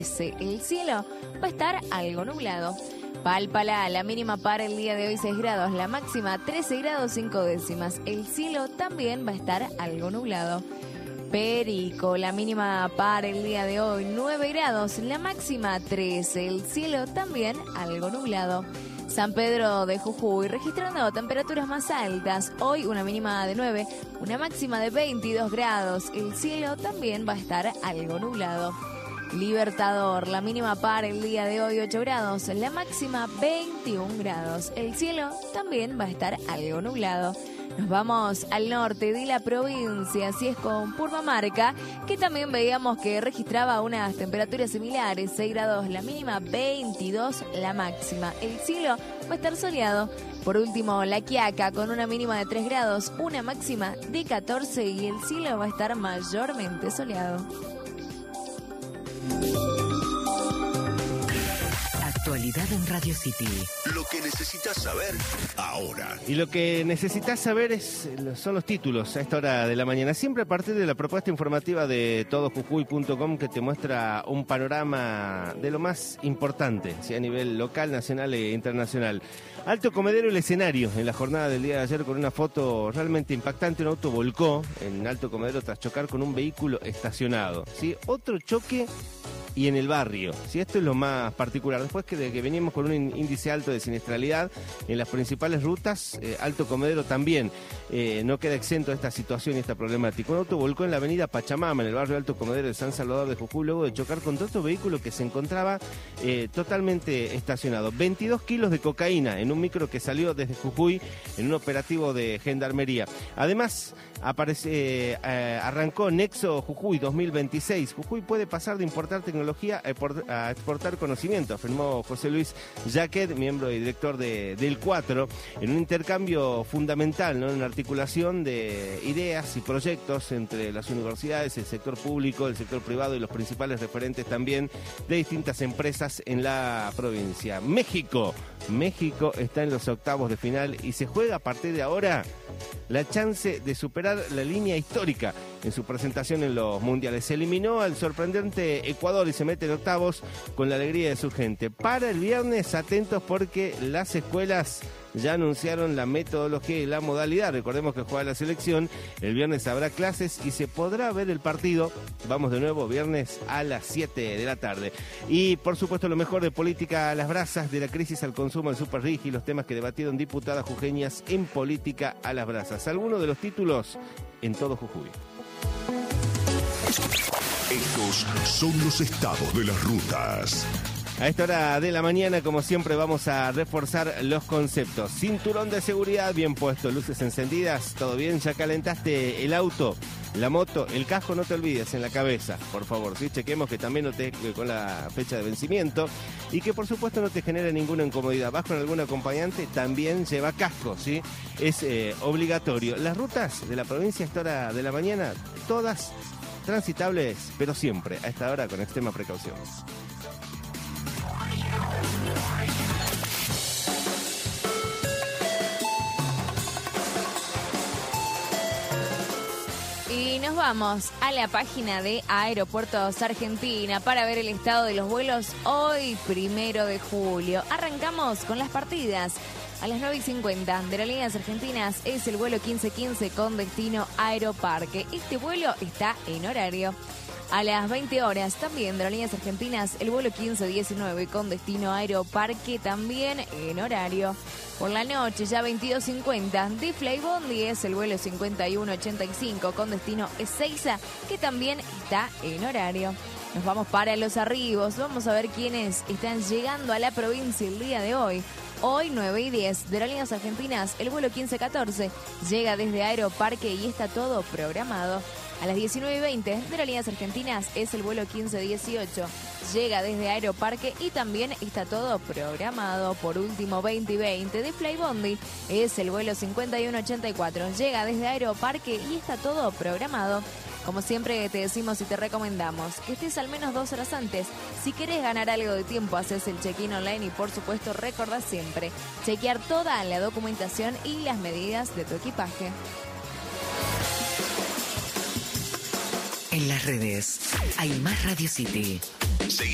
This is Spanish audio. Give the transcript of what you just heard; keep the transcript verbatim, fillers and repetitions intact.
El cielo va a estar algo nublado. Pálpala, la mínima para el día de hoy seis grados, la máxima trece grados cinco décimas. El cielo también va a estar algo nublado. Perico, la mínima para el día de hoy nueve grados, la máxima trece. El cielo también algo nublado. San Pedro de Jujuy registrando temperaturas más altas. Hoy una mínima de nueve, una máxima de veintidós grados. El cielo también va a estar algo nublado. Libertador, la mínima para el día de hoy ocho grados, la máxima veintiún grados. El cielo también va a estar algo nublado. Nos vamos al norte de la provincia, así es con Purmamarca, que también veíamos que registraba unas temperaturas similares, seis grados la mínima, veintidós la máxima. El cielo va a estar soleado. Por último, La Quiaca con una mínima de tres grados, una máxima de catorce y el cielo va a estar mayormente soleado. Actualidad en Radio City. Lo que necesitas saber ahora. Y lo que necesitas saber es, son los títulos a esta hora de la mañana. Siempre a partir de la propuesta informativa de todo jujuy punto com, que te muestra un panorama de lo más importante, ¿sí? A nivel local, nacional e internacional. Alto Comedero, el escenario en la jornada del día de ayer con una foto realmente impactante. Un auto volcó en Alto Comedero tras chocar con un vehículo estacionado, ¿sí? Otro choque y en el barrio, si esto es lo más particular. Después que, de que venimos con un índice alto de siniestralidad en las principales rutas, eh, Alto Comedero también eh, no queda exento de esta situación y esta problemática. Un auto volcó en la avenida Pachamama, en el barrio Alto Comedero de San Salvador de Jujuy, luego de chocar contra otro vehículo que se encontraba eh, totalmente estacionado. veintidós kilos de cocaína en un micro que salió desde Jujuy en un operativo de gendarmería. Además, aparece, eh, arrancó Nexo Jujuy dos mil veintiséis. Jujuy puede pasar de importar tecnología a exportar conocimiento, afirmó José Luis Jaquet, miembro y director de, del cuatro, en un intercambio fundamental, ¿no? En una articulación de ideas y proyectos entre las universidades, el sector público, el sector privado y los principales referentes también de distintas empresas en la provincia. México, México está en los octavos de final y se juega a partir de ahora la chance de superar la línea histórica en su presentación en los mundiales. Se eliminó al sorprendente Ecuador y se mete en octavos con la alegría de su gente. Para el viernes, atentos porque las escuelas ya anunciaron la metodología y la modalidad. Recordemos que juega la selección. El viernes habrá clases y se podrá ver el partido. Vamos de nuevo, viernes a las siete de la tarde. Y por supuesto lo mejor de Política a las brasas, de la crisis al consumo del Superrig y los temas que debatieron diputadas jujeñas en Política a las brasas. Algunos de los títulos en todo Jujuy. Estos son los estados de las rutas. A esta hora de la mañana, como siempre, vamos a reforzar los conceptos. Cinturón de seguridad bien puesto, luces encendidas, todo bien, ya calentaste el auto, la moto, el casco, no te olvides, en la cabeza, por favor, ¿sí? Chequemos que también no te con la fecha de vencimiento y que por supuesto no te genere ninguna incomodidad. Vas con algún acompañante, también lleva casco, ¿sí? Es eh, obligatorio. Las rutas de la provincia a esta hora de la mañana, todas transitables, pero siempre a esta hora con extrema precaución. Y nos vamos a la página de Aeropuertos Argentina para ver el estado de los vuelos hoy, primero de julio. Arrancamos con las partidas. A las nueve y cincuenta de Aerolíneas Argentinas es el vuelo quince quince con destino Aeroparque. Este vuelo está en horario. A las veinte horas también de Aerolíneas Argentinas el vuelo quince diecinueve con destino Aeroparque, también en horario. Por la noche, ya veintidós cincuenta, de Flybondi es el vuelo cincuenta y uno ochenta y cinco con destino Ezeiza, que también está en horario. Nos vamos para los arribos, vamos a ver quiénes están llegando a la provincia el día de hoy. Hoy, nueve y diez, de Aerolíneas Argentinas, el vuelo quince catorce llega desde Aeroparque y está todo programado. A las diecinueve y veinte, de Aerolíneas Argentinas, es el vuelo quince dieciocho. Llega desde Aeroparque y también está todo programado. Por último, veinte y veinte, de Flybondi, es el vuelo cincuenta y uno ochenta y cuatro. Llega desde Aeroparque y está todo programado. Como siempre te decimos y te recomendamos que estés al menos dos horas antes. Si querés ganar algo de tiempo, haces el check-in online y por supuesto recordá siempre chequear toda la documentación y las medidas de tu equipaje. En las redes hay más Radio City.